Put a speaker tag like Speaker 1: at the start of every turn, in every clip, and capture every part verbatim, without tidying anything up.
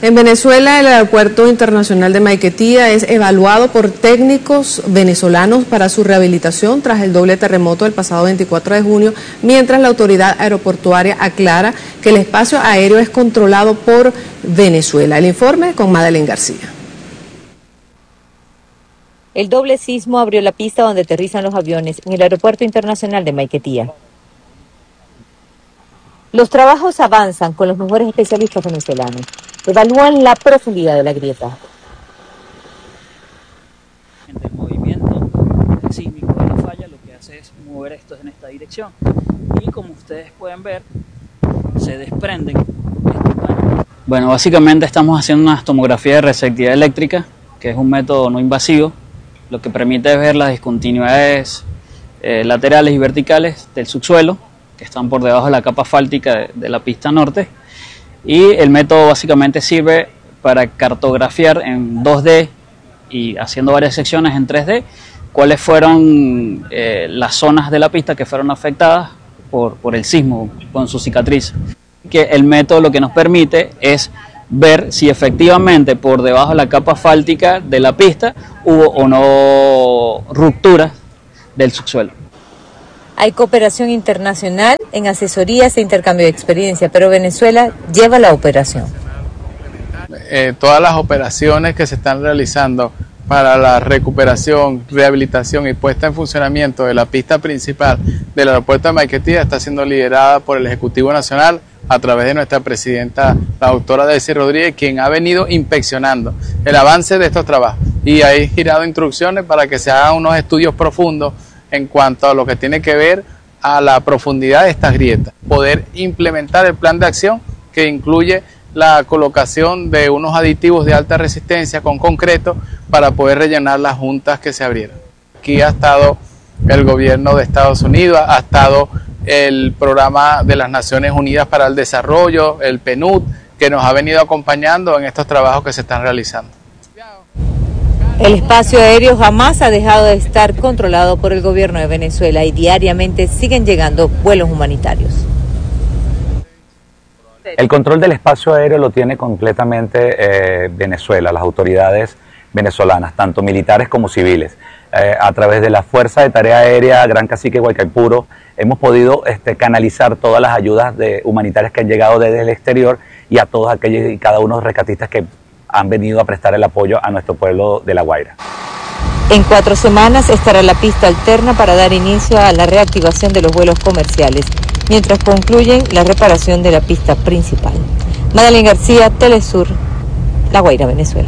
Speaker 1: En Venezuela, el Aeropuerto Internacional de Maiquetía es evaluado por técnicos venezolanos para su rehabilitación tras el doble terremoto del pasado veinticuatro de junio, mientras la autoridad aeroportuaria aclara que el espacio aéreo es controlado por Venezuela. El informe con Madeleine García.
Speaker 2: El doble sismo abrió la pista donde aterrizan los aviones en el Aeropuerto Internacional de Maiquetía. Los trabajos avanzan con los mejores especialistas venezolanos. Evalúan la profundidad de la grieta.
Speaker 3: El movimiento sísmico de la falla lo que hace es mover estos en esta dirección. Y como ustedes pueden ver, se desprenden estos paneles. Bueno, básicamente estamos haciendo una tomografía de receptividad eléctrica, que es un método no invasivo, lo que permite ver las discontinuidades eh, laterales y verticales del subsuelo, que están por debajo de la capa asfáltica de, de la pista norte, y el método básicamente sirve para cartografiar en dos D y haciendo varias secciones en tres D cuáles fueron eh, las zonas de la pista que fueron afectadas por, por el sismo con su cicatriz. Que el método lo que nos permite es ver si efectivamente por debajo de la capa asfáltica de la pista hubo o no rupturas del subsuelo.
Speaker 2: Hay cooperación internacional en asesorías e intercambio de experiencia, pero Venezuela lleva la operación.
Speaker 4: Eh, todas las operaciones que se están realizando para la recuperación, rehabilitación y puesta en funcionamiento de la pista principal del aeropuerto de Maiquetía está siendo liderada por el Ejecutivo Nacional a través de nuestra presidenta, la doctora Delcy Rodríguez, quien ha venido inspeccionando el avance de estos trabajos y ha girado instrucciones para que se hagan unos estudios profundos en cuanto a lo que tiene que ver a la profundidad de estas grietas, poder implementar el plan de acción que incluye la colocación de unos aditivos de alta resistencia con concreto para poder rellenar las juntas que se abrieron. Aquí ha estado el gobierno de Estados Unidos, ha estado el programa de las Naciones Unidas para el Desarrollo, el P N U D, que nos ha venido acompañando en estos trabajos que se están realizando.
Speaker 2: El espacio aéreo jamás ha dejado de estar controlado por el gobierno de Venezuela y diariamente siguen llegando vuelos humanitarios.
Speaker 5: El control del espacio aéreo lo tiene completamente eh, Venezuela, las autoridades venezolanas, tanto militares como civiles. Eh, a través de la Fuerza de Tarea Aérea Gran Cacique Guaycaipuro hemos podido este, canalizar todas las ayudas de, humanitarias que han llegado desde el exterior y a todos aquellos y cada uno de los rescatistas que han venido a prestar el apoyo a nuestro pueblo de La Guaira.
Speaker 2: En cuatro semanas estará la pista alterna para dar inicio a la reactivación de los vuelos comerciales, mientras concluyen la reparación de la pista principal. Madeleine García, Telesur, La Guaira, Venezuela.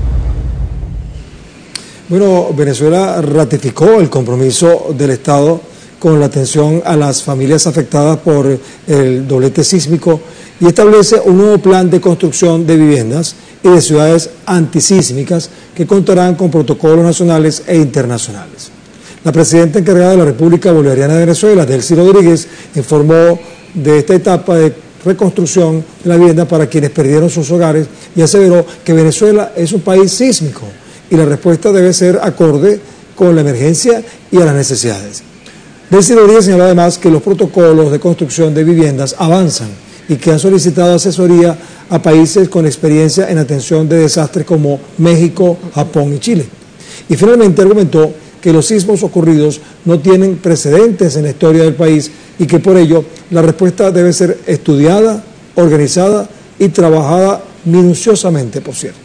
Speaker 6: Bueno, Venezuela ratificó el compromiso del Estado con la atención a las familias afectadas por el doblete sísmico y establece un nuevo plan de construcción de viviendas y de ciudades antisísmicas que contarán con protocolos nacionales e internacionales. La presidenta encargada de la República Bolivariana de Venezuela, Delcy Rodríguez, informó de esta etapa de reconstrucción de la vivienda para quienes perdieron sus hogares y aseveró que Venezuela es un país sísmico y la respuesta debe ser acorde con la emergencia y a las necesidades. Delcy Rodríguez señaló además que los protocolos de construcción de viviendas avanzan y que han solicitado asesoría a países con experiencia en atención de desastres como México, Japón y Chile. Y finalmente argumentó que los sismos ocurridos no tienen precedentes en la historia del país y que por ello la respuesta debe ser estudiada, organizada y trabajada minuciosamente, por cierto.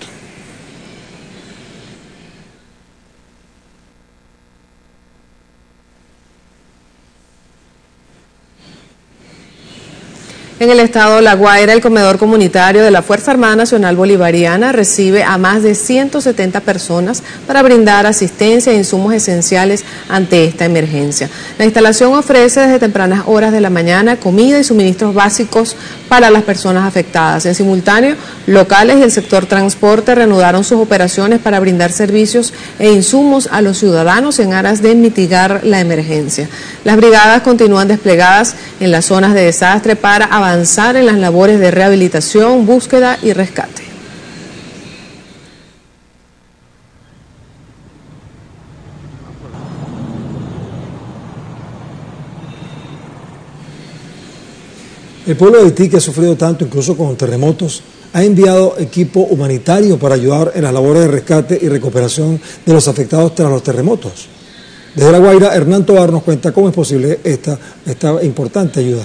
Speaker 1: En el estado La Guaira, el comedor comunitario de la Fuerza Armada Nacional Bolivariana recibe a más de ciento setenta personas para brindar asistencia e insumos esenciales ante esta emergencia. La instalación ofrece desde tempranas horas de la mañana comida y suministros básicos para las personas afectadas. En simultáneo, locales y el sector transporte reanudaron sus operaciones para brindar servicios e insumos a los ciudadanos en aras de mitigar la emergencia. Las brigadas continúan desplegadas en las zonas de desastre para avanzar avanzar en las labores de rehabilitación, búsqueda y rescate.
Speaker 6: El pueblo de Haití, que ha sufrido tanto incluso con terremotos, ha enviado equipo humanitario para ayudar en las labores de rescate y recuperación de los afectados tras los terremotos. Desde La Guaira, Hernán Tovar nos cuenta cómo es posible esta, esta importante ayuda.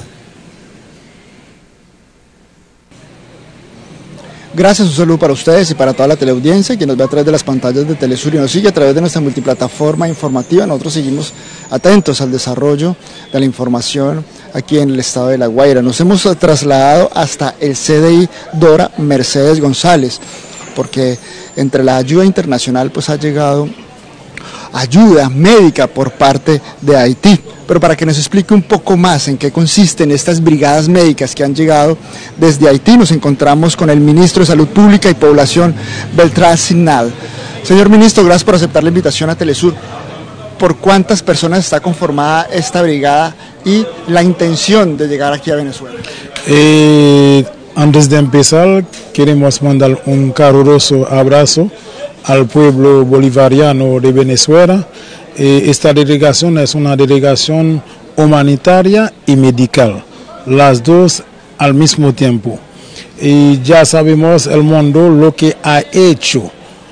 Speaker 7: Gracias, un saludo para ustedes y para toda la teleaudiencia que nos ve a través de las pantallas de Telesur y nos sigue a través de nuestra multiplataforma informativa. Nosotros seguimos atentos al desarrollo de la información aquí en el estado de La Guaira. Nos hemos trasladado hasta el C D I Dora Mercedes González, porque entre la ayuda internacional pues ha llegado ayuda médica por parte de Haití. Pero para que nos explique un poco más en qué consisten estas brigadas médicas que han llegado desde Haití, nos encontramos con el ministro de Salud Pública y Población, Beltrán Signal. Señor ministro, gracias por aceptar la invitación a Telesur. ¿Por cuántas personas está conformada esta brigada y la intención de llegar aquí a Venezuela?
Speaker 8: Eh, antes de empezar, queremos mandar un caluroso abrazo al pueblo bolivariano de Venezuela. Eh, esta delegación es una delegación humanitaria y medical, las dos al mismo tiempo. Y ya sabemos el mundo lo que ha hecho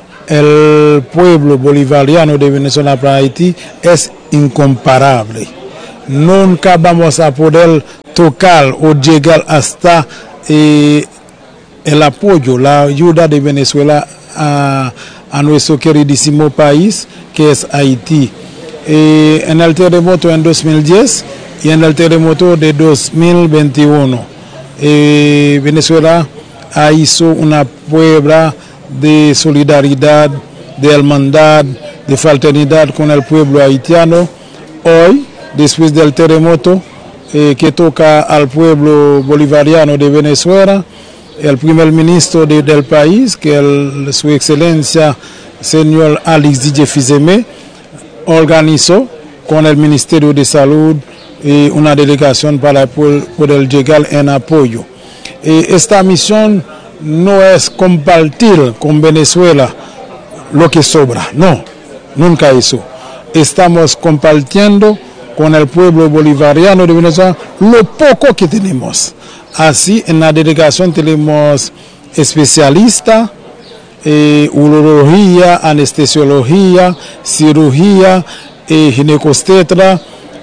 Speaker 8: el pueblo bolivariano de Venezuela para Haití es incomparable. Nunca vamos a poder tocar o llegar hasta eh, el apoyo, la ayuda de Venezuela a, a nuestro queridísimo país que es Haití. Eh, en el terremoto en dos mil diez y en el terremoto de dos mil veintiuno, eh, Venezuela hizo una prueba de solidaridad, de hermandad, de fraternidad con el pueblo haitiano. Hoy, después del terremoto eh, que toca al pueblo bolivariano de Venezuela, el primer ministro de, del país, que es su excelencia señor Alex Didier Fils-Aimé, organizó con el Ministerio de Salud eh, una delegación para poder llegar en apoyo. Eh, esta misión no es compartir con Venezuela lo que sobra, no, nunca eso. Estamos compartiendo con el pueblo bolivariano de Venezuela lo poco que tenemos. Así en la delegación tenemos especialistas, eh, urología, anestesiología, cirugía, eh, ginecostetra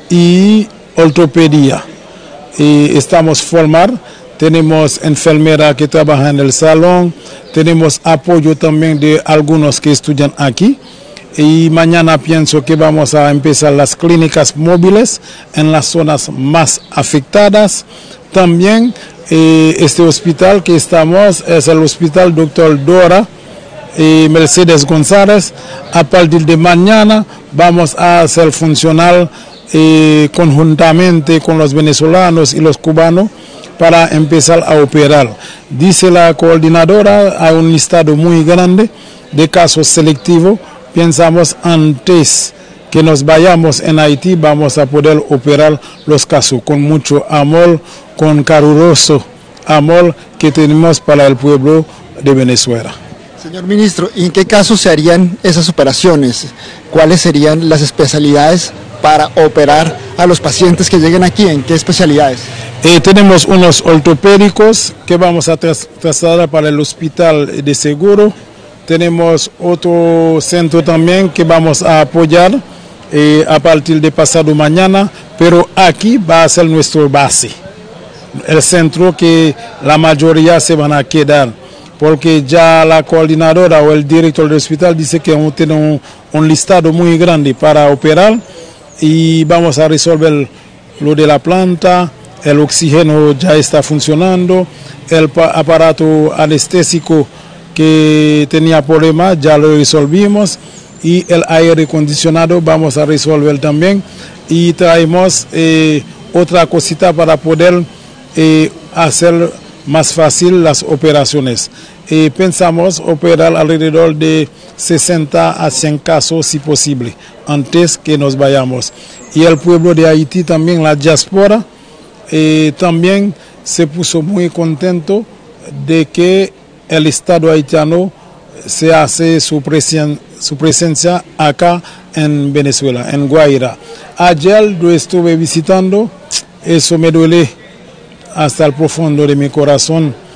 Speaker 8: y ortopedia. Eh, estamos formar, tenemos enfermera que trabaja en el salón, tenemos apoyo también de algunos que estudian aquí. Y mañana pienso que vamos a empezar las clínicas móviles en las zonas más afectadas. También eh, este hospital que estamos es el hospital doctor Dora eh, Mercedes González. A partir de mañana vamos a hacer funcional eh, conjuntamente con los venezolanos y los cubanos para empezar a operar. Dice la coordinadora, hay un listado muy grande de casos selectivos. Pensamos antes que nos vayamos en Haití, vamos a poder operar los casos con mucho amor, con caluroso amor que tenemos para el pueblo de Venezuela.
Speaker 7: Señor ministro, ¿y en qué casos se harían esas operaciones? ¿Cuáles serían las especialidades para operar a los pacientes que lleguen aquí? ¿En qué especialidades?
Speaker 8: Eh, tenemos unos ortopédicos que vamos a tras trasladar para el hospital de Seguro. Tenemos otro centro también que vamos a apoyar eh, a partir de pasado mañana, pero aquí va a ser nuestra base, el centro que la mayoría se van a quedar, porque ya la coordinadora o el director del hospital dice que tiene un, un listado muy grande para operar y vamos a resolver lo de la planta, el oxígeno ya está funcionando, el aparato anestésico que tenía problemas, ya lo resolvimos, y el aire acondicionado vamos a resolver también, y traemos eh, otra cosita para poder eh, hacer más fácil las operaciones. Eh, pensamos operar alrededor de sesenta a cien casos si posible, antes que nos vayamos. Y el pueblo de Haití también, la diáspora, eh, también se puso muy contento de que el Estado haitiano se hace su, presen su presencia acá en Venezuela, en Guaira. Ayer lo estuve visitando, eso me duele hasta el profundo de mi corazón.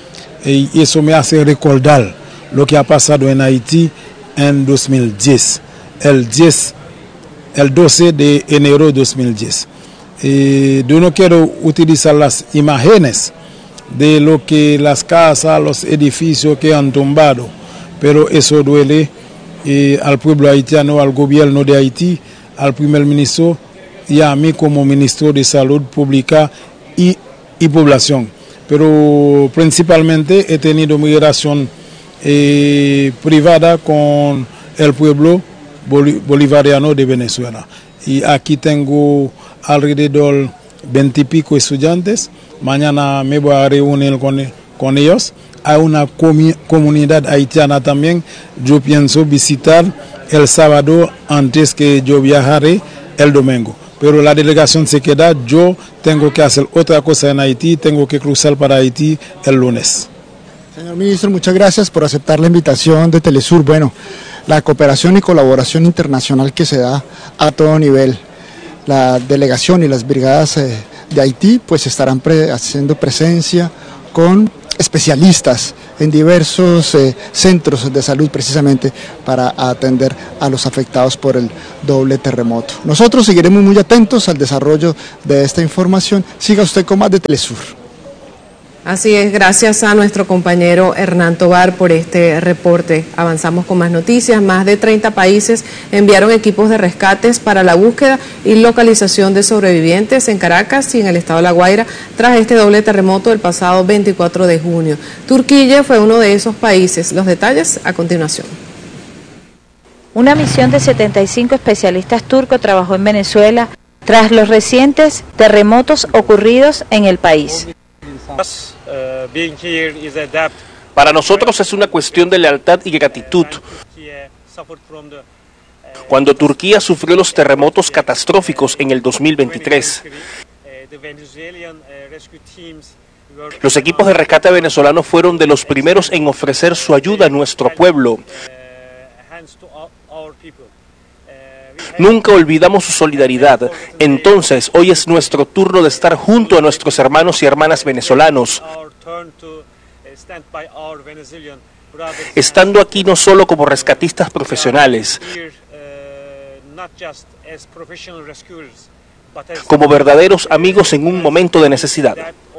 Speaker 8: y eso me hace recordar lo que ha pasado en Haití en dos mil diez, el, diez, el doce de enero de dos mil diez. Y yo no quiero utilizar las imágenes de lo que las casas, los edificios que han tumbado, pero eso duele eh, al pueblo haitiano, al gobierno de Haití, al primer ministro y a mí como ministro de Salud Pública y, y Población. Pero principalmente he tenido mi relación eh, privada con el pueblo bolivariano de Venezuela. Y aquí tengo alrededor veinte y pico estudiantes. Mañana me voy a reunir con, con ellos. Hay una comi comunidad haitiana también. Yo pienso visitar el sábado antes que yo viajaré el domingo. Pero la delegación se queda. Yo tengo que hacer otra cosa en Haití. Tengo que cruzar para Haití el lunes.
Speaker 7: Señor ministro, muchas gracias por aceptar la invitación de Telesur. Bueno, la cooperación y colaboración internacional que se da a todo nivel. La delegación y las brigadas eh, de Haití pues estarán pre haciendo presencia con especialistas en diversos eh, centros de salud precisamente para atender a los afectados por el doble terremoto. Nosotros seguiremos muy atentos al desarrollo de esta información. Siga usted con más de Telesur.
Speaker 1: Así es, gracias a nuestro compañero Hernán Tobar por este reporte. Avanzamos con más noticias. Más de treinta países enviaron equipos de rescates para la búsqueda y localización de sobrevivientes en Caracas y en el estado de La Guaira tras este doble terremoto del pasado veinticuatro de junio. Turquía fue uno de esos países. Los detalles a continuación.
Speaker 2: Una misión de setenta y cinco especialistas turcos trabajó en Venezuela tras los recientes terremotos ocurridos en el país.
Speaker 9: Para nosotros es una cuestión de lealtad y gratitud. Cuando Turquía sufrió los terremotos catastróficos en el dos mil veintitrés, los equipos de rescate venezolanos fueron de los primeros en ofrecer su ayuda a nuestro pueblo. Nunca olvidamos su solidaridad. Entonces, hoy es nuestro turno de estar junto a nuestros hermanos y hermanas venezolanos, estando aquí no solo como rescatistas profesionales, como verdaderos amigos en un momento de necesidad.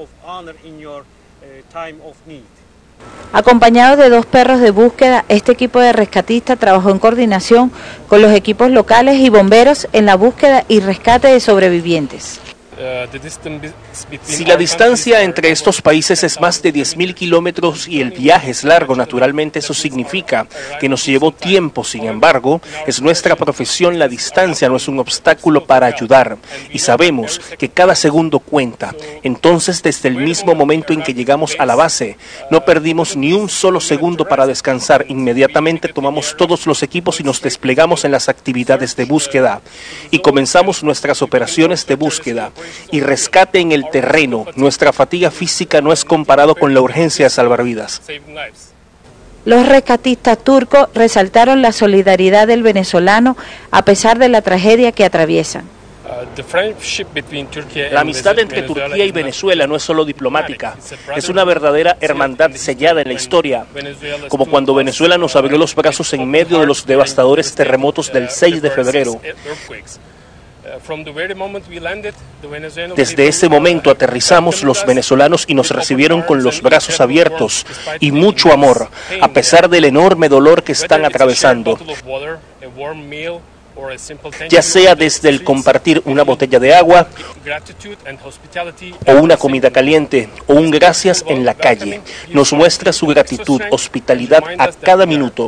Speaker 2: Acompañado de dos perros de búsqueda, este equipo de rescatistas trabajó en coordinación con los equipos locales y bomberos en la búsqueda y rescate de sobrevivientes.
Speaker 9: Si la distancia entre estos países es más de diez mil kilómetros y el viaje es largo, naturalmente eso significa que nos llevó tiempo. Sin embargo, es nuestra profesión, la distancia no es un obstáculo para ayudar y sabemos que cada segundo cuenta. Entonces, desde el mismo momento en que llegamos a la base, no perdimos ni un solo segundo para descansar. Inmediatamente tomamos todos los equipos y nos desplegamos en las actividades de búsqueda y comenzamos nuestras operaciones de búsqueda y rescate en el terreno. Nuestra fatiga física no es comparado con la urgencia de salvar vidas.
Speaker 2: Los rescatistas turcos resaltaron la solidaridad del venezolano a pesar de la tragedia que atraviesan.
Speaker 9: La amistad entre Turquía y Venezuela no es solo diplomática, es una verdadera hermandad sellada en la historia, como cuando Venezuela nos abrió los brazos en medio de los devastadores terremotos del seis de febrero. Desde ese momento aterrizamos los venezolanos y nos recibieron con los brazos abiertos y mucho amor, a pesar del enorme dolor que están atravesando. Ya sea desde el compartir una botella de agua, o una comida caliente, o un gracias en la calle, nos muestra su gratitud, hospitalidad a cada minuto.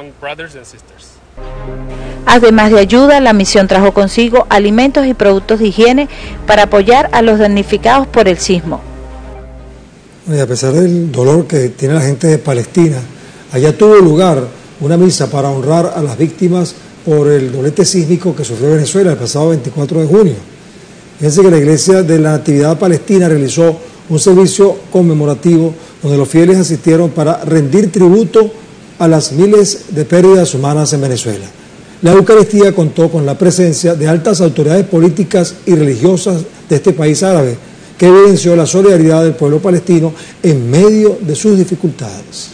Speaker 2: Además de ayuda, la misión trajo consigo alimentos y productos de higiene para apoyar a los damnificados por el sismo.
Speaker 6: Y a pesar del dolor que tiene la gente de Palestina, allá tuvo lugar una misa para honrar a las víctimas por el doblete sísmico que sufrió Venezuela el pasado veinticuatro de junio. Fíjense que la Iglesia de la Natividad Palestina realizó un servicio conmemorativo donde los fieles asistieron para rendir tributo a las miles de pérdidas humanas en Venezuela. La Eucaristía contó con la presencia de altas autoridades políticas y religiosas de este país árabe, que evidenció la solidaridad del pueblo palestino en medio de sus dificultades.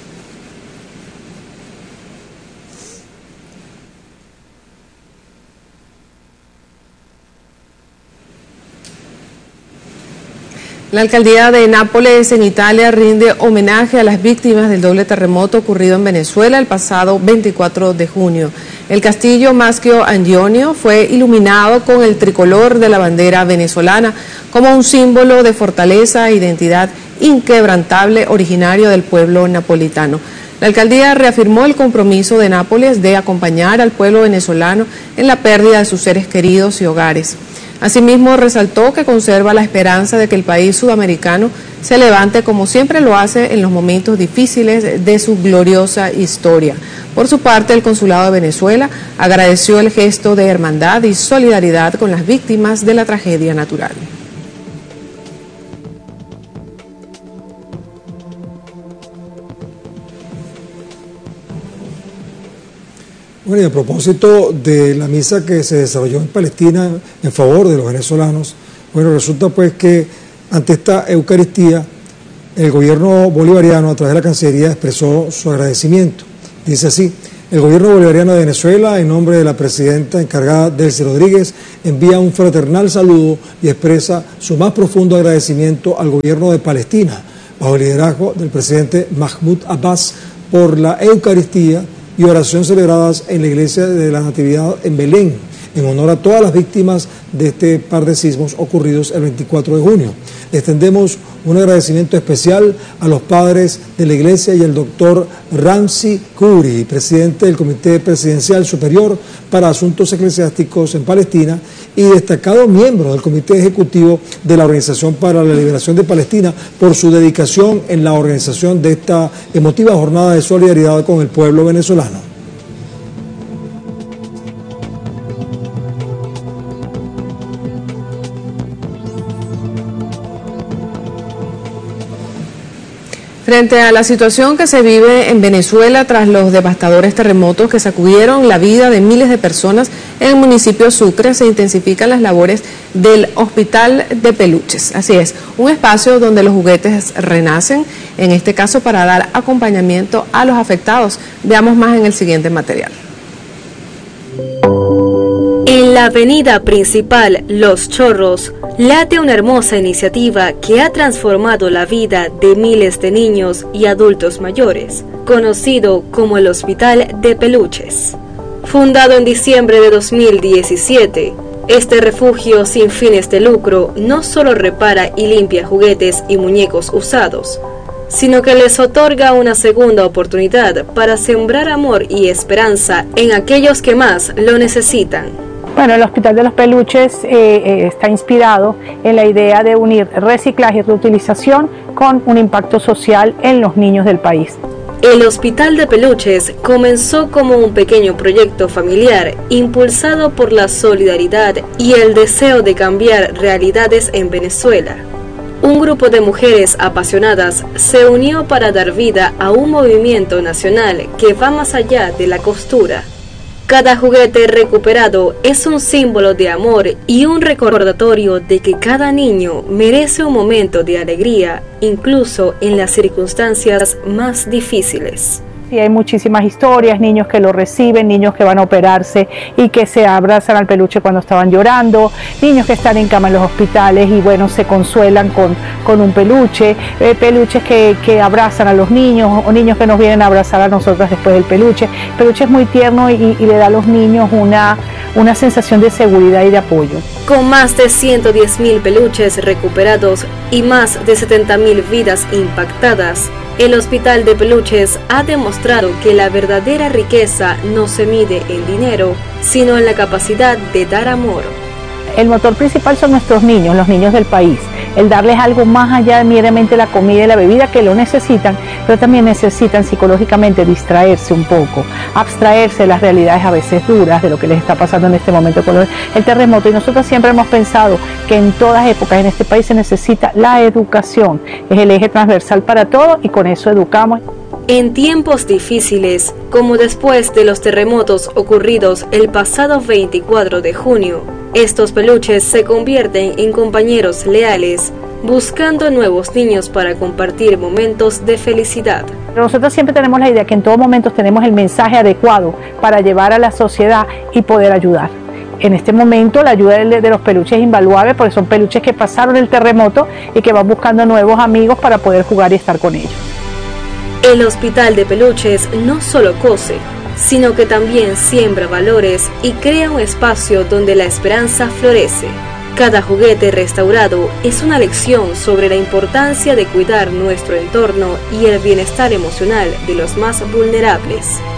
Speaker 1: La alcaldía de Nápoles, en Italia, rinde homenaje a las víctimas del doble terremoto ocurrido en Venezuela el pasado veinticuatro de junio. El castillo Maschio Antonio fue iluminado con el tricolor de la bandera venezolana como un símbolo de fortaleza e identidad inquebrantable originario del pueblo napolitano. La alcaldía reafirmó el compromiso de Nápoles de acompañar al pueblo venezolano en la pérdida de sus seres queridos y hogares. Asimismo, resaltó que conserva la esperanza de que el país sudamericano se levante como siempre lo hace en los momentos difíciles de su gloriosa historia. Por su parte, el Consulado de Venezuela agradeció el gesto de hermandad y solidaridad con las víctimas de la tragedia natural.
Speaker 6: Bueno, y a propósito de la misa que se desarrolló en Palestina en favor de los venezolanos, bueno, resulta pues que ante esta Eucaristía, el gobierno bolivariano a través de la Cancillería expresó su agradecimiento. Dice así: el gobierno bolivariano de Venezuela, en nombre de la presidenta encargada Delcy Rodríguez, envía un fraternal saludo y expresa su más profundo agradecimiento al gobierno de Palestina, bajo el liderazgo del presidente Mahmoud Abbas, por la Eucaristía y oración celebradas en la Iglesia de la Natividad en Belén, en honor a todas las víctimas de este par de sismos ocurridos el veinticuatro de junio. Le extendemos un agradecimiento especial a los padres de la Iglesia y al doctor Ramzi Khoury, presidente del Comité Presidencial Superior para Asuntos Eclesiásticos en Palestina y destacado miembro del Comité Ejecutivo de la Organización para la Liberación de Palestina, por su dedicación en la organización de esta emotiva jornada de solidaridad con el pueblo venezolano.
Speaker 1: Frente a la situación que se vive en Venezuela tras los devastadores terremotos que sacudieron la vida de miles de personas en el municipio Sucre, se intensifican las labores del Hospital de Peluches. Así es, un espacio donde los juguetes renacen, en este caso para dar acompañamiento a los afectados. Veamos más en el siguiente material.
Speaker 10: En la avenida principal Los Chorros, late una hermosa iniciativa que ha transformado la vida de miles de niños y adultos mayores, conocido como el Hospital de Peluches. Fundado en diciembre de dos mil diecisiete, este refugio sin fines de lucro no solo repara y limpia juguetes y muñecos usados, sino que les otorga una segunda oportunidad para sembrar amor y esperanza en aquellos que más lo necesitan.
Speaker 11: Bueno, el Hospital de los Peluches eh, eh, está inspirado en la idea de unir reciclaje y reutilización con un impacto social en los niños del país.
Speaker 10: El Hospital de Peluches comenzó como un pequeño proyecto familiar impulsado por la solidaridad y el deseo de cambiar realidades en Venezuela. Un grupo de mujeres apasionadas se unió para dar vida a un movimiento nacional que va más allá de la costura. Cada juguete recuperado es un símbolo de amor y un recordatorio de que cada niño merece un momento de alegría, incluso en las circunstancias más difíciles.
Speaker 11: Y hay muchísimas historias, niños que lo reciben, niños que van a operarse y que se abrazan al peluche cuando estaban llorando, niños que están en cama en los hospitales y bueno, se consuelan con, con un peluche, eh, peluches que, que abrazan a los niños o niños que nos vienen a abrazar a nosotras después del peluche. El peluche es muy tierno y, y le da a los niños una, una sensación de seguridad y de apoyo.
Speaker 10: Con más de ciento diez mil peluches recuperados y más de setenta mil vidas impactadas, el Hospital de Peluches ha demostrado que la verdadera riqueza no se mide en dinero, sino en la capacidad de dar amor.
Speaker 11: El motor principal son nuestros niños, los niños del país. El darles algo más allá de meramente la comida y la bebida, que lo necesitan, pero también necesitan psicológicamente distraerse un poco, abstraerse de las realidades a veces duras de lo que les está pasando en este momento con el terremoto. Y nosotros siempre hemos pensado que en todas épocas en este país se necesita la educación. Es el eje transversal para todo y con eso educamos.
Speaker 10: En tiempos difíciles, como después de los terremotos ocurridos el pasado veinticuatro de junio, estos peluches se convierten en compañeros leales buscando nuevos niños para compartir momentos de felicidad.
Speaker 11: Nosotros siempre tenemos la idea que en todo momento tenemos el mensaje adecuado para llevar a la sociedad y poder ayudar. En este momento la ayuda de, de los peluches es invaluable porque son peluches que pasaron el terremoto y que van buscando nuevos amigos para poder jugar y estar con ellos.
Speaker 10: El Hospital de Peluches no solo cose, sino que también siembra valores y crea un espacio donde la esperanza florece. Cada juguete restaurado es una lección sobre la importancia de cuidar nuestro entorno y el bienestar emocional de los más vulnerables.